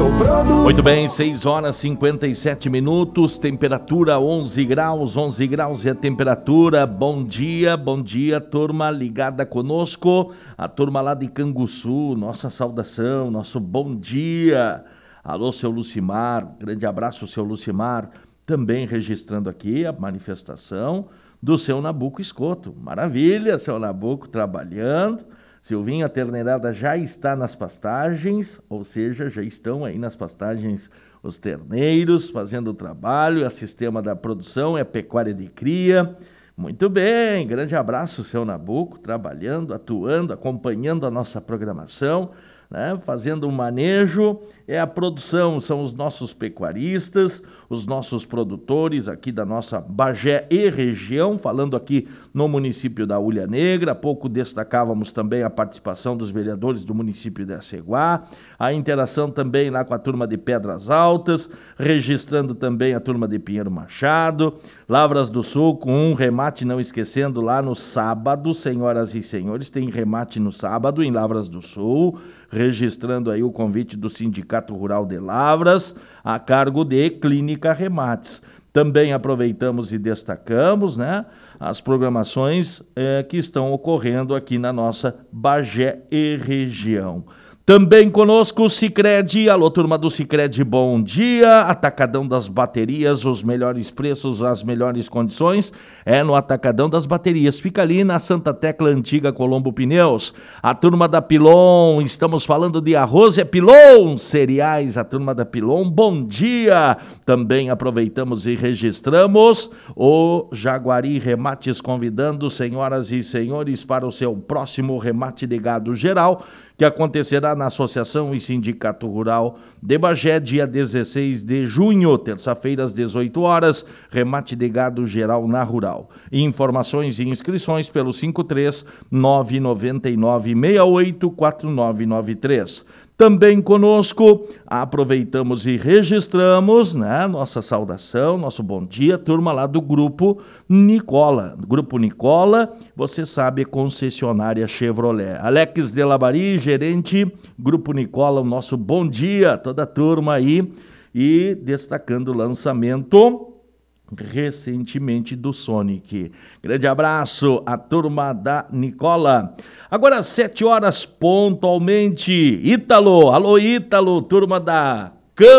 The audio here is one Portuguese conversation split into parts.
Muito bem, 6 horas e 57 minutos, temperatura 11 graus é a temperatura. Bom dia, turma ligada conosco, a turma lá de Canguçu, nossa saudação, nosso bom dia. Alô, seu Lucimar, grande abraço, seu Lucimar, também registrando aqui a manifestação do seu Nabuco Escoto. Maravilha, seu Nabuco trabalhando. Silvinho, a terneirada já está nas pastagens, ou seja, já estão aí nas pastagens os terneiros fazendo o trabalho, o sistema da produção é pecuária de cria. Muito bem, grande abraço, seu Nabuco, trabalhando, atuando, acompanhando a nossa programação, né? Fazendo um manejo, é a produção, são os nossos pecuaristas, os nossos produtores aqui da nossa Bagé e região, falando aqui no município da Ulha Negra. Há pouco destacávamos também a participação dos vereadores do município de Aceguá, a interação também lá com a turma de Pedras Altas, registrando também a turma de Pinheiro Machado, Lavras do Sul, com um remate, não esquecendo, lá no sábado, senhoras e senhores, tem remate no sábado em Lavras do Sul, registrando aí o convite do Sindicato Rural de Lavras, a cargo de Clínica Remates. Também aproveitamos e destacamos, né, as programações que estão ocorrendo aqui na nossa Bagé e região. Também conosco o Sicredi, alô turma do Sicredi, bom dia, Atacadão das Baterias, os melhores preços, as melhores condições, é no Atacadão das Baterias, fica ali na Santa Tecla Antiga Colombo Pneus. A turma da Pilon, estamos falando de arroz, é Pilon, cereais, a turma da Pilon, bom dia. Também aproveitamos e registramos o Jaguari Remates, convidando senhoras e senhores para o seu próximo remate de gado geral, que acontecerá na Associação e Sindicato Rural de Bagé, dia 16 de junho, terça-feira, às 18 horas, remate de gado geral na Rural. Informações e inscrições pelo 53999684993. Também conosco, aproveitamos e registramos, né, nossa saudação, nosso bom dia, turma lá do Grupo Nicola. Grupo Nicola, você sabe, concessionária Chevrolet. Alex Delabari, gerente, Grupo Nicola, o nosso bom dia, toda a turma aí. E destacando o lançamento recentemente do Sonic. Grande abraço à turma da Nicola. Agora 7 horas pontualmente. Ítalo, alô Ítalo, turma da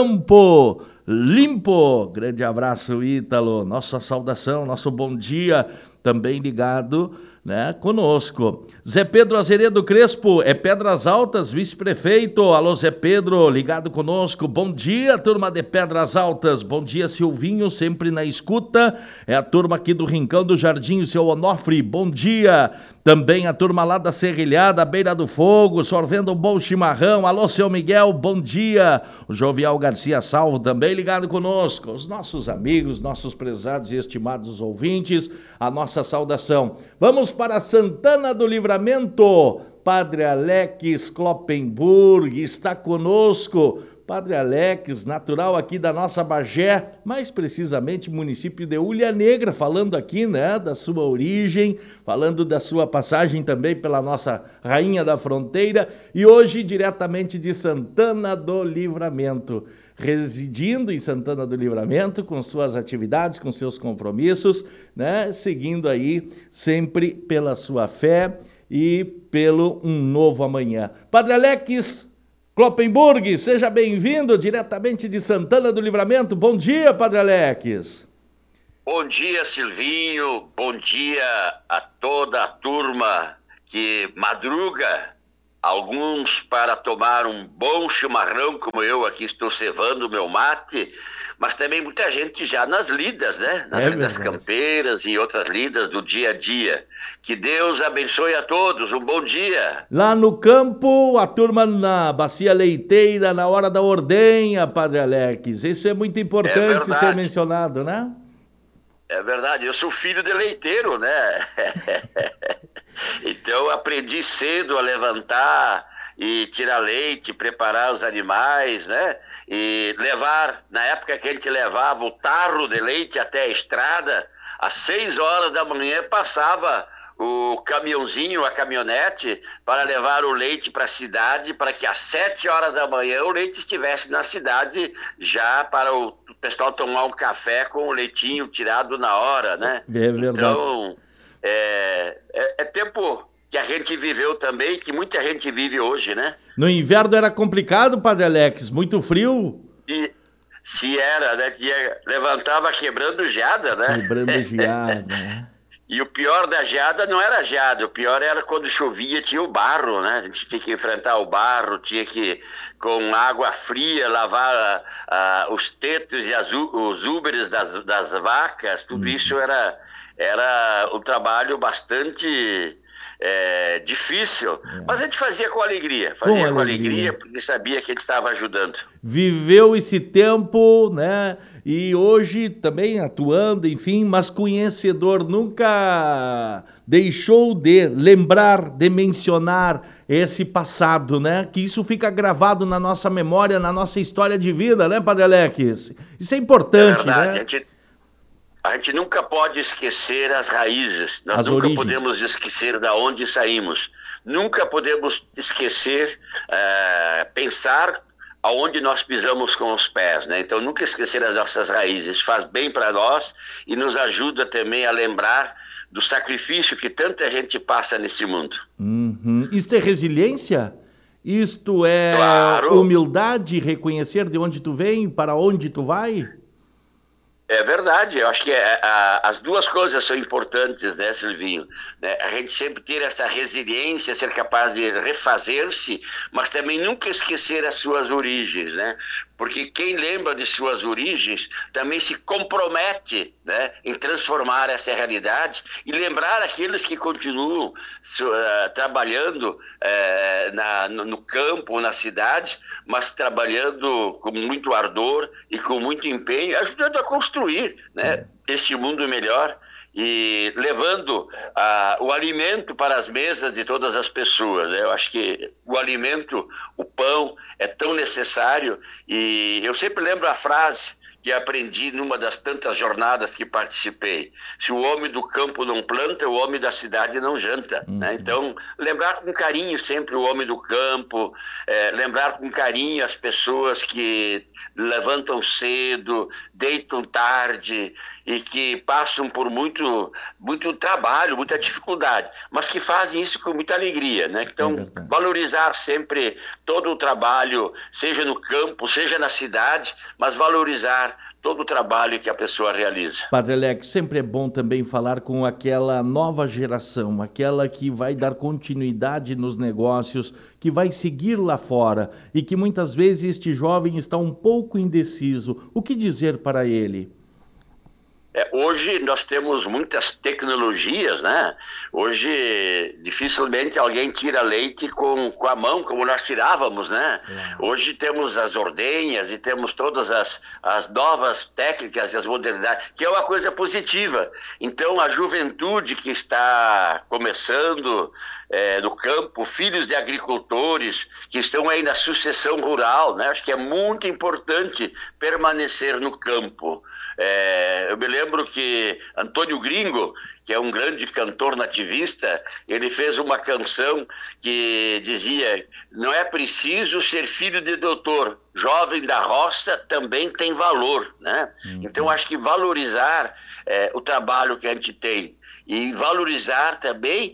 Campo Limpo. Grande abraço, Ítalo. Nossa saudação, nosso bom dia, também ligado, né, conosco. Zé Pedro Azeredo Crespo, é Pedras Altas, vice-prefeito. Alô, Zé Pedro, ligado conosco. Bom dia, turma de Pedras Altas. Bom dia, Silvinho, sempre na escuta. É a turma aqui do Rincão do Jardim, o seu Onofre, bom dia. Também a turma lá da Serrilhada, Beira do Fogo, sorvendo um bom chimarrão. Alô, seu Miguel, bom dia. O Jovial Garcia Salvo também ligado conosco. Os nossos amigos, nossos prezados e estimados ouvintes, a nossa saudação. Vamos para Santana do Livramento. Padre Alex Kloppenburg está conosco. Padre Alex, natural aqui da nossa Bagé, mais precisamente município de Ulha Negra, falando aqui, né, da sua origem, falando da sua passagem também pela nossa Rainha da Fronteira, e hoje diretamente de Santana do Livramento, residindo em Santana do Livramento, com suas atividades, com seus compromissos, né, seguindo aí sempre pela sua fé e pelo um novo amanhã. Padre Alex Kloppenburg, seja bem-vindo diretamente de Santana do Livramento. Bom dia, Padre Alex. Bom dia, Silvinho. Bom dia a toda a turma que madruga, alguns para tomar um bom chimarrão, como eu aqui estou cevando o meu mate, mas também muita gente já nas lidas, né? Nas lidas campeiras e outras lidas do dia a dia. Que Deus abençoe a todos, um bom dia. Lá no campo, a turma na bacia leiteira, na hora da ordenha, Padre Alex. Isso é muito importante ser mencionado, né? É verdade, eu sou filho de leiteiro, né? Então aprendi cedo a levantar e tirar leite, preparar os animais, né? E levar, na época que a gente levava o tarro de leite até a estrada, às 6 horas da manhã passava o caminhãozinho, a caminhonete, para levar o leite para a cidade, para que às 7 horas da manhã o leite estivesse na cidade, já para o pessoal tomar um café com o leitinho tirado na hora, né? É verdade. Então, é tempo que a gente viveu também, que muita gente vive hoje, né? No inverno era complicado, Padre Alex, muito frio. E se era, né? Levantava quebrando geada, né? Quebrando geada, né? E o pior da geada não era a geada, o pior era quando chovia, tinha o barro, né? A gente tinha que enfrentar o barro, tinha que, com água fria, lavar os tetos e os úberes das vacas, tudo isso era um trabalho bastante difícil, mas a gente fazia com alegria, porque sabia que a gente estava ajudando. Viveu esse tempo, né? E hoje também atuando, enfim, mas conhecedor, nunca deixou de lembrar, de mencionar esse passado, né? Que isso fica gravado na nossa memória, na nossa história de vida, né, Padre Alex? Isso é importante, verdade, né? A gente nunca pode esquecer as raízes, nós nunca origens. podemos esquecer de onde saímos, nunca podemos esquecer, pensar aonde nós pisamos com os pés, né? Então nunca esquecer as nossas raízes, faz bem para nós e nos ajuda também a lembrar do sacrifício que tanta gente passa nesse mundo. Isto é resiliência? Isto é humildade, reconhecer de onde tu vem, para onde tu vai? É verdade, eu acho que as duas coisas são importantes, né, Silvinho? A gente sempre ter essa resiliência, ser capaz de refazer-se, mas também nunca esquecer as suas origens, né? Porque quem lembra de suas origens também se compromete, né, em transformar essa realidade e lembrar aqueles que continuam trabalhando no campo, na cidade, mas trabalhando com muito ardor e com muito empenho, ajudando a construir, né, esse mundo melhor e levando o alimento para as mesas de todas as pessoas, né? Eu acho que o alimento, o pão, é tão necessário e eu sempre lembro a frase que aprendi numa das tantas jornadas que participei: se o homem do campo não planta, o homem da cidade não janta, né? Então, lembrar com carinho sempre o homem do campo, lembrar com carinho as pessoas que levantam cedo, deitam tarde e que passam por muito trabalho, muita dificuldade, mas que fazem isso com muita alegria, né? Então, valorizar sempre todo o trabalho, seja no campo, seja na cidade, mas valorizar todo o trabalho que a pessoa realiza. Padre Alex, sempre é bom também falar com aquela nova geração, aquela que vai dar continuidade nos negócios, que vai seguir lá fora e que muitas vezes este jovem está um pouco indeciso. O que dizer para ele? Hoje nós temos muitas tecnologias, né? Hoje dificilmente alguém tira leite com a mão, como nós tirávamos, né? Hoje temos as ordenhas e temos todas as novas técnicas e as modernidades, que é uma coisa positiva. Então a juventude que está começando no campo, filhos de agricultores que estão aí na sucessão rural, né? Acho que é muito importante permanecer no campo. Eu me lembro que Antônio Gringo, que é um grande cantor nativista, ele fez uma canção que dizia: não é preciso ser filho de doutor, jovem da roça também tem valor, né? Então acho que valorizar o trabalho que a gente tem e valorizar também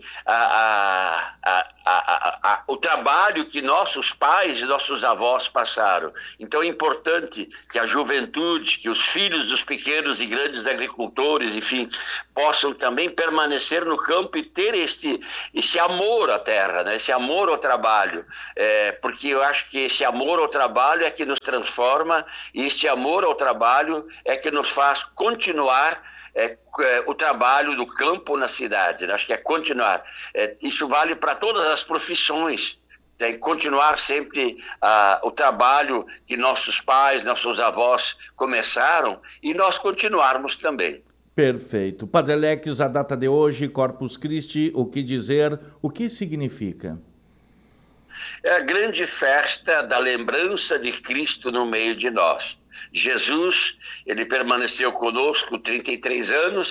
o trabalho que nossos pais e nossos avós passaram. Então é importante que a juventude, que os filhos dos pequenos e grandes agricultores, enfim, possam também permanecer no campo e ter esse amor à terra, né? Esse amor ao trabalho, porque eu acho que esse amor ao trabalho é que nos transforma e esse amor ao trabalho é que nos faz continuar o trabalho do campo na cidade, né? Acho que é continuar. Isso vale para todas as profissões. Tem que continuar sempre o trabalho que nossos pais, nossos avós começaram e nós continuarmos também. Perfeito. Padre Alex, a data de hoje, Corpus Christi, o que dizer, o que significa? É a grande festa da lembrança de Cristo no meio de nós. Jesus, ele permaneceu conosco 33 anos,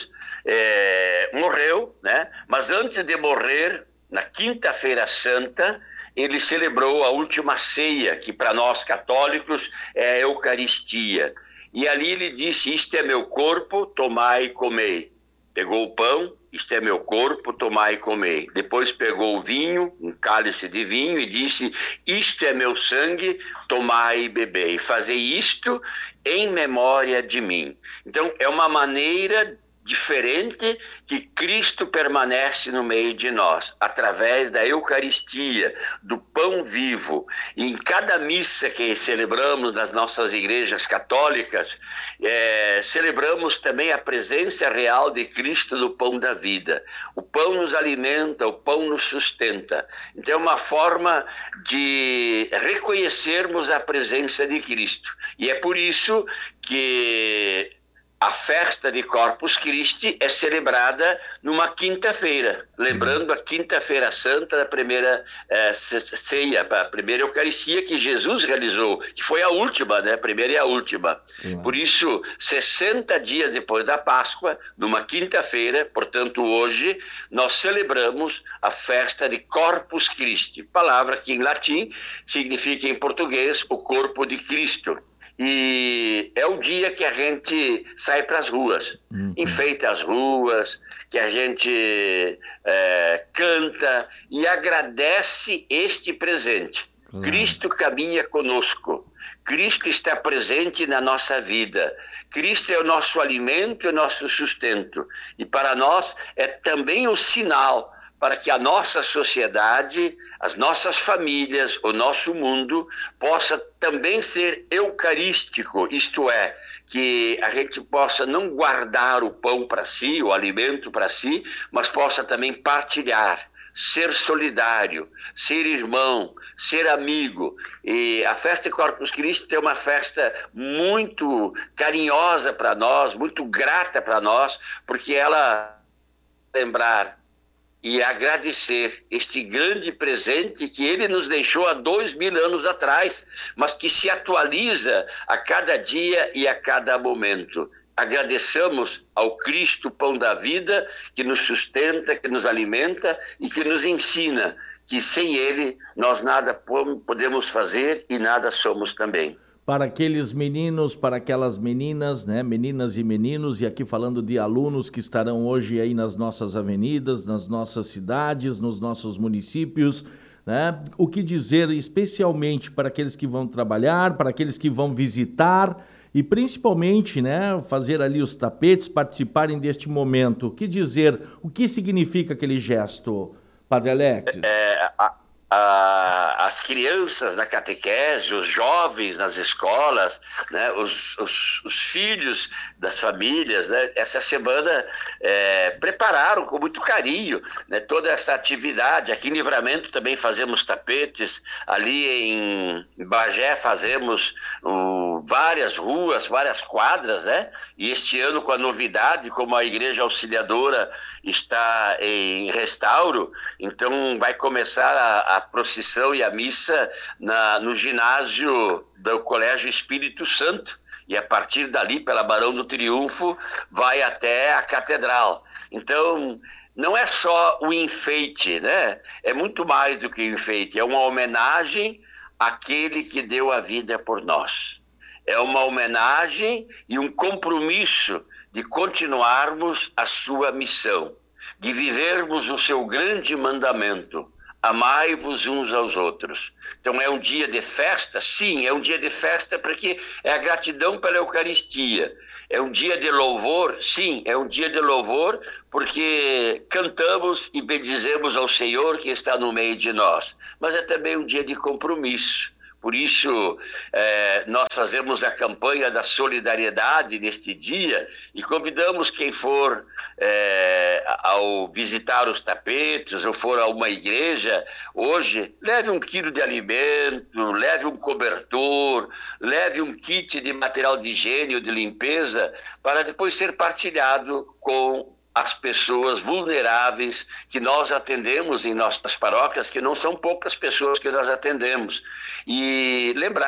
morreu, né? Mas antes de morrer, na Quinta-feira Santa, ele celebrou a última ceia, que para nós católicos é a Eucaristia. E ali ele disse: isto é meu corpo, tomai e comei. Pegou o pão: isto é meu corpo, tomai e comei. Depois pegou o vinho, um cálice de vinho, e disse: isto é meu sangue, tomai e bebei. Fazei isto em memória de mim. Então, é uma maneira diferente que Cristo permanece no meio de nós, através da Eucaristia, do pão vivo. E em cada missa que celebramos nas nossas igrejas católicas, celebramos também a presença real de Cristo no pão da vida. O pão nos alimenta, o pão nos sustenta. Então é uma forma de reconhecermos a presença de Cristo. E é por isso que a festa de Corpus Christi é celebrada numa quinta-feira, lembrando a Quinta-feira Santa da primeira ceia, a primeira Eucaristia que Jesus realizou, que foi a última, né? A primeira e a última. Por isso, 60 dias depois da Páscoa, numa quinta-feira, portanto hoje, nós celebramos a festa de Corpus Christi, palavra que em latim significa em português o corpo de Cristo. E é o dia que a gente sai para as ruas, enfeita as ruas, que a gente canta e agradece este presente. Cristo caminha conosco, Cristo está presente na nossa vida, Cristo é o nosso alimento e o nosso sustento. E para nós é também o sinal para que a nossa sociedade, as nossas famílias, o nosso mundo possa também ser eucarístico, isto é, que a gente possa não guardar o pão para si, o alimento para si, mas possa também partilhar, ser solidário, ser irmão, ser amigo. E a festa de Corpus Christi é uma festa muito carinhosa para nós, muito grata para nós, porque ela lembrar e agradecer este grande presente que ele nos deixou há 2000 anos atrás, mas que se atualiza a cada dia e a cada momento. Agradeçamos ao Cristo, pão da vida, que nos sustenta, que nos alimenta e que nos ensina que sem ele nós nada podemos fazer e nada somos também. Para aqueles meninos, para aquelas meninas, né, meninas e meninos, e aqui falando de alunos que estarão hoje aí nas nossas avenidas, nas nossas cidades, nos nossos municípios, né? O que dizer especialmente para aqueles que vão trabalhar, para aqueles que vão visitar e principalmente, né, fazer ali os tapetes, participarem deste momento. O que dizer, o que significa aquele gesto, Padre Alexis? As crianças na catequese, os jovens nas escolas, né, os filhos das famílias, né, essa semana prepararam com muito carinho, né, toda essa atividade. Aqui em Livramento também fazemos tapetes, ali em Bagé fazemos várias ruas, várias quadras, né? E este ano, com a novidade, como a Igreja Auxiliadora está em restauro, então vai começar a procissão e a missa no ginásio do Colégio Espírito Santo, e a partir dali, pela Barão do Triunfo, vai até a Catedral. Então, não é só o enfeite, né? É muito mais do que o enfeite, é uma homenagem àquele que deu a vida por nós. É uma homenagem e um compromisso de continuarmos a sua missão, de vivermos o seu grande mandamento: amai-vos uns aos outros. Então é um dia de festa? Sim, é um dia de festa porque é a gratidão pela Eucaristia. É um dia de louvor? Sim, é um dia de louvor porque cantamos e bendizemos ao Senhor que está no meio de nós. Mas é também um dia de compromisso. Por isso, nós fazemos a campanha da solidariedade neste dia e convidamos quem for ao visitar os tapetes ou for a uma igreja hoje, leve 1 quilo de alimento, leve um cobertor, leve um kit de material de higiene ou de limpeza para depois ser partilhado com as pessoas vulneráveis que nós atendemos em nossas paróquias, que não são poucas pessoas que nós atendemos. E lembrar,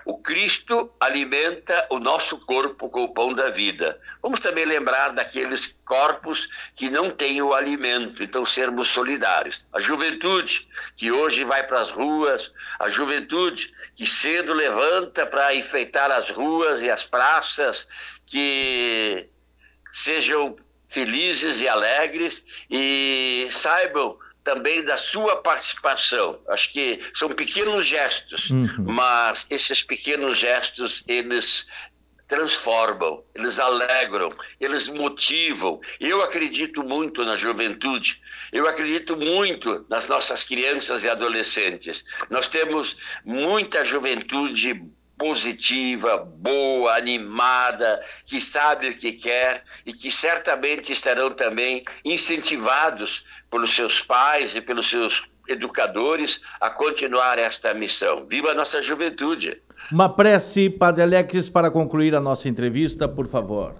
O Cristo alimenta o nosso corpo com o pão da vida. Vamos também lembrar daqueles corpos que não têm o alimento, então sermos solidários. A juventude que hoje vai para as ruas, a juventude que cedo levanta para enfeitar as ruas e as praças, que sejam felizes e alegres e saibam também da sua participação. Acho que são pequenos gestos, mas esses pequenos gestos, eles transformam, eles alegram, eles motivam. Eu acredito muito na juventude, eu acredito muito nas nossas crianças e adolescentes. Nós temos muita juventude positiva, boa, animada, que sabe o que quer e que certamente estarão também incentivados pelos seus pais e pelos seus educadores a continuar esta missão. Viva a nossa juventude! Uma prece, Padre Alex, para concluir a nossa entrevista, por favor.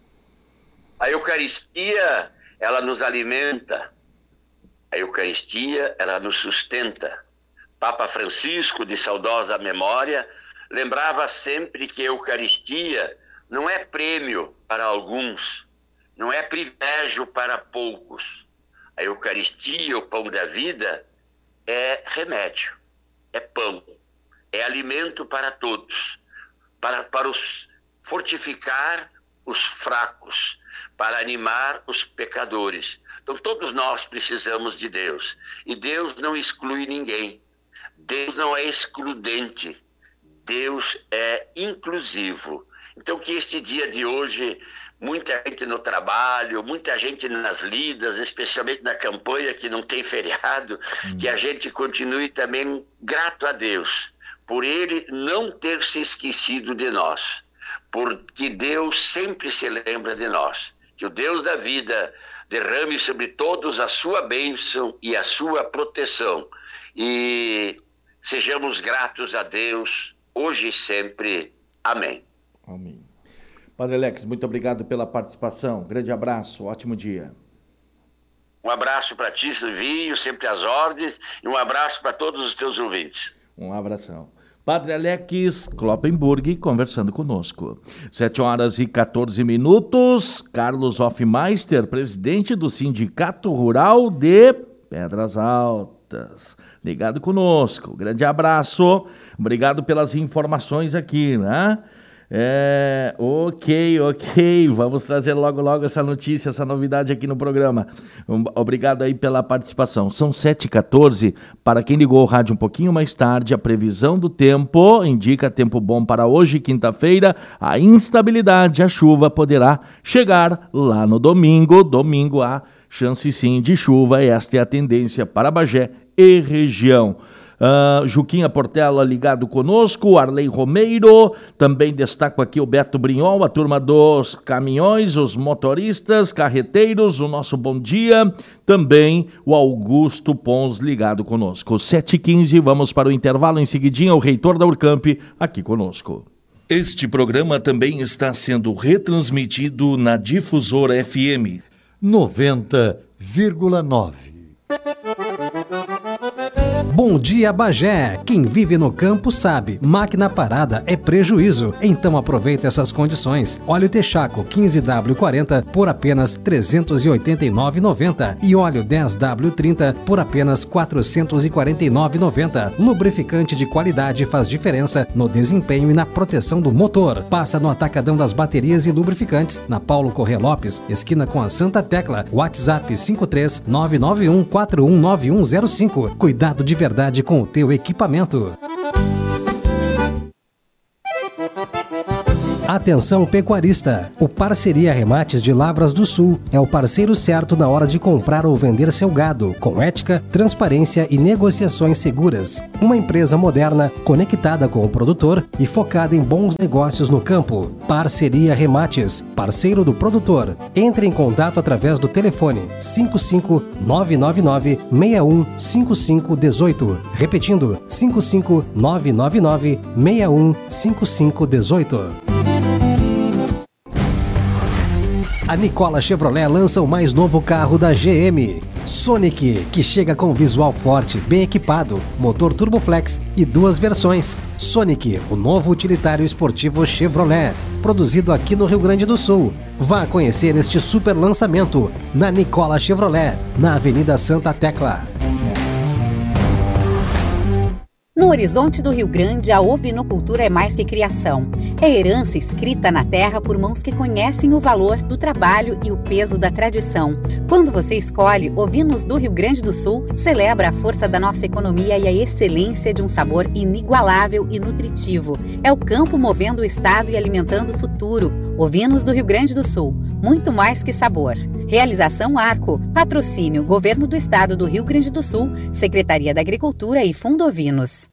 A Eucaristia, ela nos alimenta. A Eucaristia, ela nos sustenta. Papa Francisco, de saudosa memória, lembrava sempre que a Eucaristia não é prêmio para alguns, não é privilégio para poucos. A Eucaristia, o pão da vida, é remédio, é pão, é alimento para todos, para os fortificar os fracos, para animar os pecadores. Então todos nós precisamos de Deus, e Deus não exclui ninguém, Deus não é excludente, Deus é inclusivo. Então que este dia de hoje, muita gente no trabalho, muita gente nas lidas, especialmente na campanha que não tem feriado, que a gente continue também grato a Deus, por Ele não ter se esquecido de nós, porque Deus sempre se lembra de nós. Que o Deus da vida derrame sobre todos a sua bênção e a sua proteção. E sejamos gratos a Deus, hoje e sempre. Amém. Amém. Padre Alex, muito obrigado pela participação. Grande abraço, ótimo dia. Um abraço para ti, Silvinho, sempre às ordens, e um abraço para todos os teus ouvintes. Um abração. Padre Alex Kloppenburg conversando conosco. 7h14. Carlos Hofmeister, presidente do Sindicato Rural de Pedras Altas. Ligado conosco. Grande abraço. Obrigado pelas informações aqui, né? Ok. Vamos trazer logo essa notícia, essa novidade aqui no programa. Obrigado aí pela participação. São 7h14. Para quem ligou o rádio um pouquinho mais tarde, a previsão do tempo indica tempo bom para hoje, quinta-feira. A instabilidade, a chuva poderá chegar lá no domingo. Domingo há chance sim de chuva. Esta é a tendência para Bagé e região. Juquinha Portela ligado conosco, Arley Romeiro, também destaco aqui o Beto Brignol, a turma dos caminhões, os motoristas, carreteiros, o nosso bom dia, também o Augusto Pons ligado conosco. 7h15, vamos para o intervalo, em seguidinha o reitor da Urcamp aqui conosco. Este programa também está sendo retransmitido na Difusora FM 90,9. Bom dia, Bagé. Quem vive no campo sabe, máquina parada é prejuízo. Então aproveita essas condições. Óleo Texaco 15W40 por apenas R$ 389,90 e óleo 10W30 por apenas R$ 449,90. Lubrificante de qualidade faz diferença no desempenho e na proteção do motor. Passa no Atacadão das Baterias e Lubrificantes, na Paulo Corrêa Lopes, esquina com a Santa Tecla. WhatsApp 53991419105. Cuidado de verdade com o teu equipamento. Atenção pecuarista, o Parceria Remates de Lavras do Sul é o parceiro certo na hora de comprar ou vender seu gado, com ética, transparência e negociações seguras. Uma empresa moderna, conectada com o produtor e focada em bons negócios no campo. Parceria Remates, parceiro do produtor. Entre em contato através do telefone 55999-615518. Repetindo, 55999-615518. A Nicola Chevrolet lança o mais novo carro da GM. Sonic, que chega com visual forte, bem equipado, motor Turboflex e 2 versões. Sonic, o novo utilitário esportivo Chevrolet, produzido aqui no Rio Grande do Sul. Vá conhecer este super lançamento na Nicola Chevrolet, na Avenida Santa Tecla. No horizonte do Rio Grande, a ovinocultura é mais que criação. É herança escrita na terra por mãos que conhecem o valor do trabalho e o peso da tradição. Quando você escolhe Ovinos do Rio Grande do Sul, celebra a força da nossa economia e a excelência de um sabor inigualável e nutritivo. É o campo movendo o estado e alimentando o futuro. Ovinos do Rio Grande do Sul, muito mais que sabor. Realização Arco, patrocínio Governo do Estado do Rio Grande do Sul, Secretaria da Agricultura e Fundo Ovinos.